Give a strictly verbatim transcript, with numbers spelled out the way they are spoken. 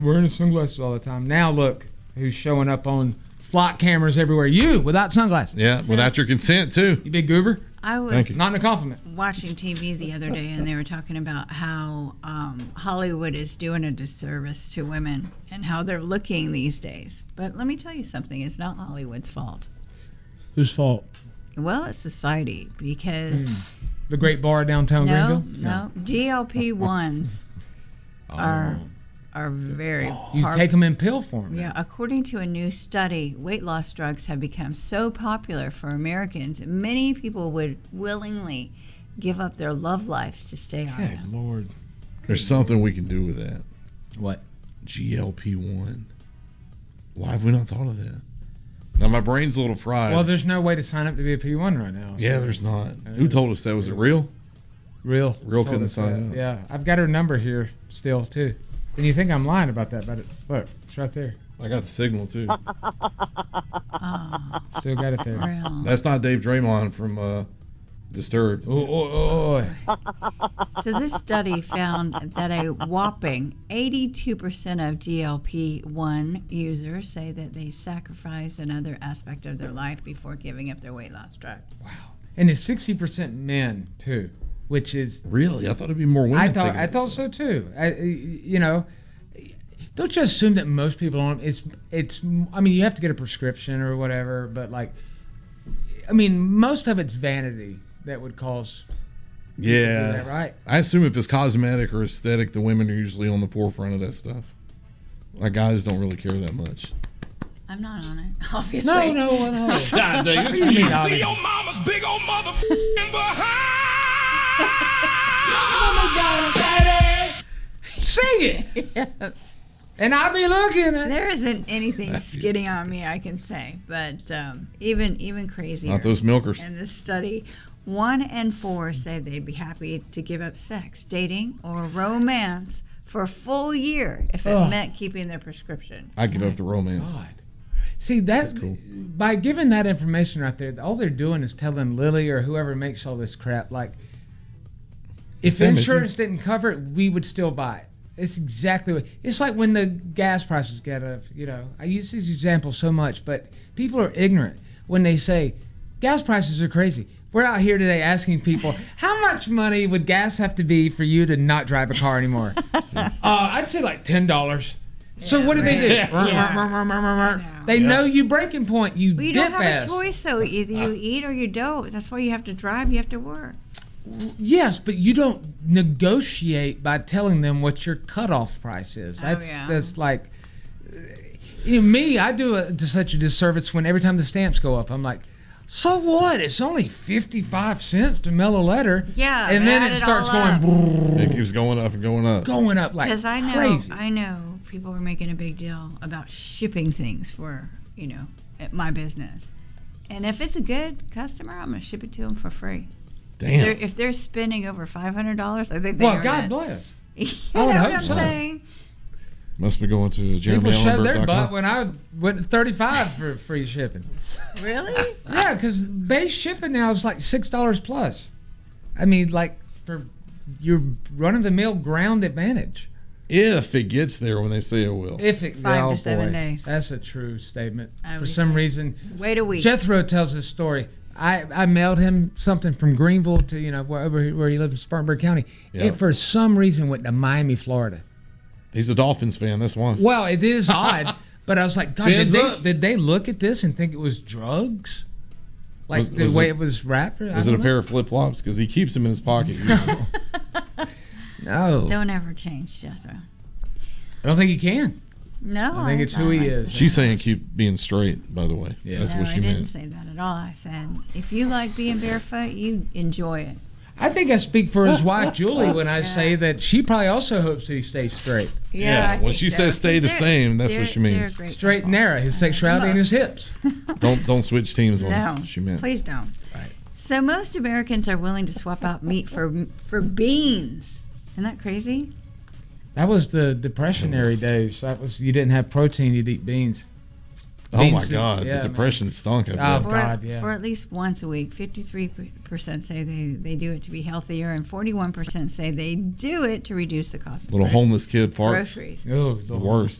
wearing sunglasses all the time. Now look who's showing up on flock cameras everywhere. You, without sunglasses. Yeah, so, without your consent, too. You big goober. I was not in a compliment. Watching T V the other day, and they were talking about how um, Hollywood is doing a disservice to women and how they're looking these days. But let me tell you something. It's not Hollywood's fault. Whose fault? Well, it's society, because... Mm. The Great Bar downtown no, Greenville? No, no. G L P ones oh. are... are very oh, you hard. take them in pill form. Yeah, according to a new study, weight loss drugs have become so popular for Americans, many people would willingly give up their love lives to stay on Good them. Lord. There's something we can do with that. What? G L P one. Why have we not thought of that? Now, my brain's a little fried. Well, there's no way to sign up to be a P one right now. Yeah, so. there's not. Who told us that? Was it real? Real. Real couldn't sign up. Yeah, I've got her number here still, too. And you think I'm lying about that, but it, look, it's right there. I got the signal, too. Oh, Still got it there. real. That's not Dave Draymond from uh, Disturbed. Oh, oh, oh. So this study found that a whopping eighty-two percent of G L P one users say that they sacrifice another aspect of their life before giving up their weight loss drug. Wow. And it's sixty percent men, too, which is... Really? I thought it'd be more women. I thought taking I that thought stuff. so, too. I, you know, don't just assume that most people don't. It's, it's. I mean, you have to get a prescription or whatever, but, like, I mean, most of it's vanity that would cause... Yeah. That, right? I assume if it's cosmetic or aesthetic, the women are usually on the forefront of that stuff. Like, guys don't really care that much. I'm not on it, obviously. No, no, no. God dang, What do you mean, See your mama's big old motherfucking behind. Sing it! Yes. And I'll be looking at There isn't anything skinny on me, I can say, but um, even even crazier. Not those milkers. In this study, one in four say they'd be happy to give up sex, dating, or romance for a full year if it Ugh. meant keeping their prescription. I give up the romance. God. See, that's cool. By giving that information right there, all they're doing is telling Lily or whoever makes all this crap, like, if Same insurance issue. didn't cover it, we would still buy it. It's exactly what it's like when the gas prices get up. You know, I use this example so much, but people are ignorant when they say gas prices are crazy. We're out here today asking people, how much money would gas have to be for you to not drive a car anymore? uh, I'd say like ten dollars. So Yeah, what do they do? right. Yeah. They know you breaking point. You Well, you dip don't have ass. a choice, though. Either you eat or you don't. That's why you have to drive. You have to work. Yes, but you don't negotiate by telling them what your cutoff price is. Oh, That's yeah. that's like uh, you know, me. I do a, to such a disservice when every time the stamps go up, I'm like, so what? It's only fifty-five cents to mail a letter. Yeah, and then add it it starts all up. going It keeps going up and going up. going up like Because I know, crazy. I know people were making a big deal about shipping things for, you know, at my business. And if it's a good customer, I'm going to ship it to them for free. If they're, Damn. if they're spending over five hundred dollars, I think they Well, earned God it. bless. You I know would what hope I'm so. saying? Must be going to People Jeremy showed their Allenberg dot butt com. when I went to thirty-five for free shipping. Really? Yeah, because base shipping now is like six dollars plus. I mean, like for your run-of-the-mill ground advantage. If it gets there when they say it will. If it Five to oh, seven boy, days. That's a true statement. I For would some say. reason, Wait a week. Jethro tells this story. I, I mailed him something from Greenville to, you know, wherever where he lives in Spartanburg County. Yeah. It for some reason went to Miami, Florida. He's a Dolphins fan, that's why. Well, it is odd, but I was like, God, did Fins they, up. did they look at this and think it was drugs? Like Was- the was way it- it, was wrapped? Is it a pair of flip-flops? Because he keeps them in his pocket. usually. No. Don't ever change, Jethro. I don't think he can. No. I think it's who he like- is. She's saying keep being straight, by the way. Yeah. That's No, what she I didn't meant. say that at all. I said, if you like being barefoot, you enjoy it. I think I speak for his wife, Julie, when I Yeah. say that she probably also hopes that he stays straight. Yeah, I when think she so. says stay the 'Cause they're- same, that's what they're- she means. they're a great Straight and couple. narrow, his sexuality and his hips. Don't don't switch teams on No, us. She meant. please don't. Right. So most Americans are willing to swap out meat for for beans. Isn't that crazy? That was the depressionary days. That was you didn't have protein, you'd eat beans. Oh Being my sick, God, yeah, the depression stunk. I Oh, bet. For, God, yeah. for at least once a week, fifty-three percent say they, they do it to be healthier, and forty-one percent say they do it to reduce the cost of Little gro- homeless kid farts. groceries. Oh, The Lord. worst.